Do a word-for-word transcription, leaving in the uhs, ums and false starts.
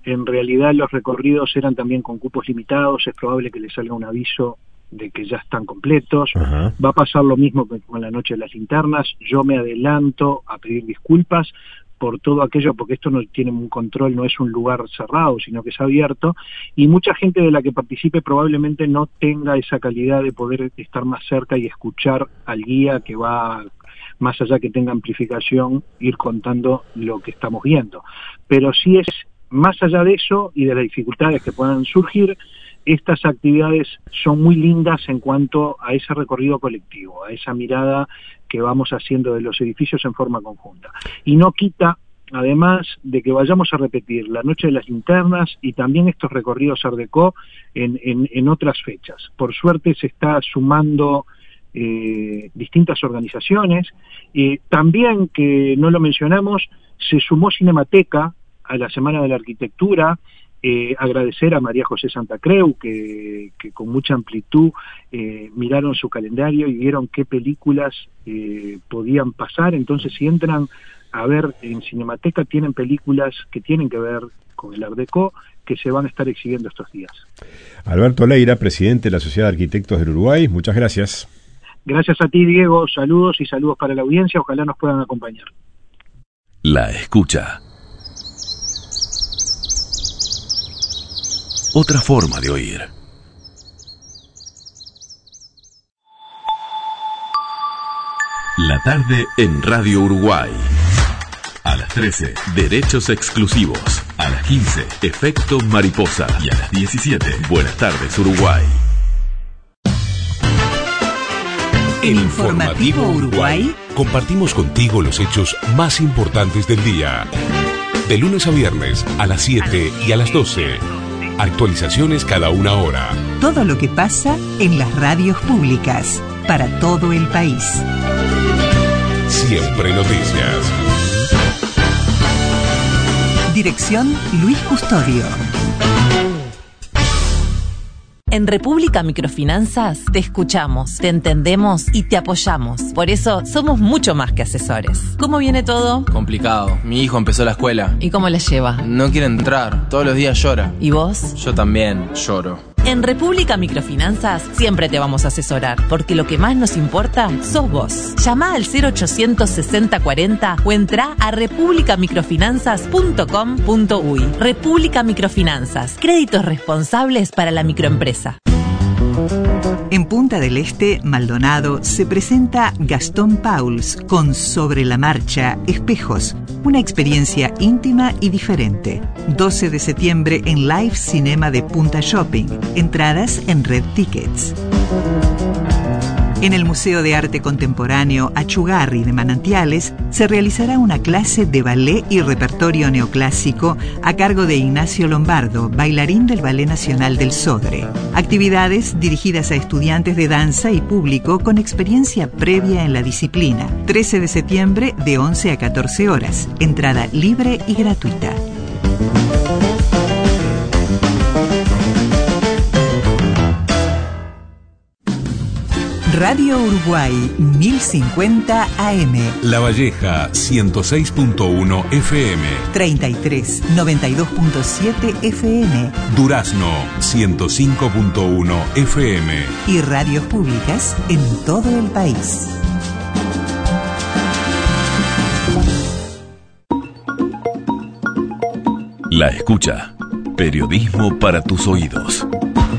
en realidad los recorridos eran también con cupos limitados, es probable que les salga un aviso de que ya están completos. Ajá. Va a pasar lo mismo que con la Noche de las Linternas. Yo me adelanto a pedir disculpas por todo aquello, porque esto no tiene un control, no es un lugar cerrado, sino que es abierto, y mucha gente de la que participe probablemente no tenga esa calidad de poder estar más cerca y escuchar al guía que va, más allá que tenga amplificación, ir contando lo que estamos viendo. Pero sí es, más allá de eso y de las dificultades que puedan surgir, estas actividades son muy lindas en cuanto a ese recorrido colectivo, a esa mirada que vamos haciendo de los edificios en forma conjunta. Y no quita, además, de que vayamos a repetir la Noche de las Linternas y también estos recorridos Art Deco en, en, en otras fechas. Por suerte se está sumando eh, distintas organizaciones. Eh, también, que no lo mencionamos, se sumó Cinemateca a la Semana de la Arquitectura. Eh, agradecer a María José Santa Creu, que, que con mucha amplitud eh, miraron su calendario y vieron qué películas eh, podían pasar. Entonces, si entran a ver en Cinemateca, tienen películas que tienen que ver con el Art Deco, que se van a estar exhibiendo estos días. Alberto Leira, presidente de la Sociedad de Arquitectos del Uruguay, muchas gracias. Gracias a ti, Diego, saludos y saludos para la audiencia, ojalá nos puedan acompañar. La escucha. Otra forma de oír. La tarde en Radio Uruguay. A las trece, Derechos Exclusivos. A las quince, Efecto Mariposa. Y a las diecisiete, Buenas tardes Uruguay. En Informativo Uruguay compartimos contigo los hechos más importantes del día. De lunes a viernes a las siete y a las doce. Actualizaciones cada una hora. Todo lo que pasa en las radios públicas para todo el país. Siempre noticias. Dirección Luis Custodio. En República Microfinanzas te escuchamos, te entendemos y te apoyamos. Por eso somos mucho más que asesores. ¿Cómo viene todo? Complicado. Mi hijo empezó la escuela. ¿Y cómo le lleva? No quiere entrar. Todos los días llora. ¿Y vos? Yo también lloro. En República Microfinanzas siempre te vamos a asesorar, porque lo que más nos importa sos vos. Llama al cero ochocientos sesenta cuarenta o entra a república microfinanzas punto com punto uy. República Microfinanzas, créditos responsables para la microempresa. En Punta del Este, Maldonado, se presenta Gastón Pauls con Sobre la Marcha, Espejos, una experiencia íntima y diferente. doce de septiembre en Live Cinema de Punta Shopping. Entradas en Red Tickets. En el Museo de Arte Contemporáneo Achugarri de Manantiales se realizará una clase de ballet y repertorio neoclásico a cargo de Ignacio Lombardo, bailarín del Ballet Nacional del Sodre. Actividades dirigidas a estudiantes de danza y público con experiencia previa en la disciplina. trece de septiembre de once a catorce horas. Entrada libre y gratuita. Radio Uruguay mil cincuenta A M. La Valleja ciento seis punto uno F M. treinta y tres, noventa y dos punto siete F M. Durazno ciento cinco punto uno F M. Y radios públicas en todo el país. La escucha. Periodismo para tus oídos.